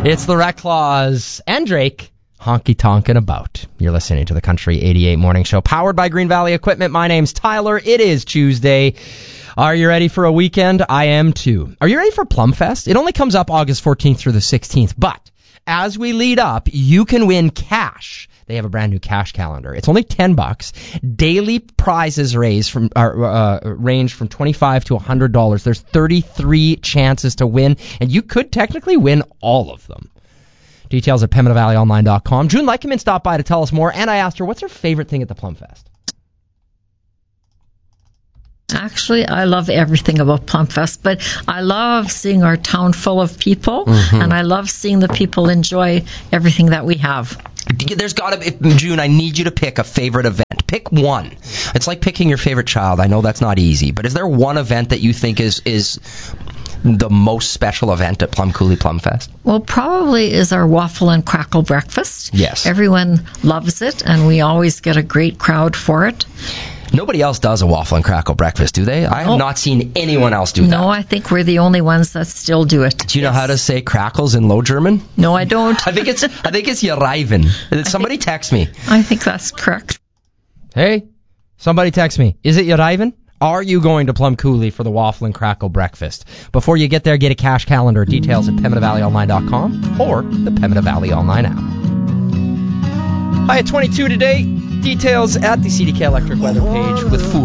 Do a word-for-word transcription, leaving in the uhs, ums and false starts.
It's the Rat Claws and Drake honky tonkin' about. You're listening to the Country eighty-eight Morning Show, powered by Green Valley Equipment. My name's Tyler. It is Tuesday. Are you ready for a weekend? I am too. Are you ready for Plum Fest? It only comes up August fourteenth through the sixteenth, but as we lead up, you can win cash. They have a brand new cash calendar. It's only ten bucks. Daily prizes raise from uh, uh, range from twenty-five to one hundred dollars. There's thirty-three chances to win, and you could technically win all of them. Details at Pembina Valley Online dot com. June Leikerman stopped by to tell us more, and I asked her, what's her favorite thing at the Plum Fest? Actually, I love everything about Plum Fest, but I love seeing our town full of people, mm-hmm. and I love seeing the people enjoy everything that we have. There's got to be, June, I need you to pick a favorite event. Pick one. It's like picking your favorite child. I know that's not easy, but is there one event that you think is is the most special event at Plum Coulee Plum Fest? Well, probably is our waffle and crackle breakfast. Yes. Everyone loves it, and we always get a great crowd for it. Nobody else does a waffle and crackle breakfast, do they? I have no. not seen anyone else do that. No, I think we're the only ones that still do it. Do you know how to say crackles in Low German? No, I don't. I think it's I think it's Jariven. Somebody text me. I think that's correct. Hey, somebody text me. Is it Jariven? Are you going to Plum Coulee for the waffle and crackle breakfast? Before you get there, get a cash calendar. Details at Pembina Valley Online dot com or the Pembina Valley Online app. Hi, at twenty-two today. Details at the C D K Electric weather page with Fool.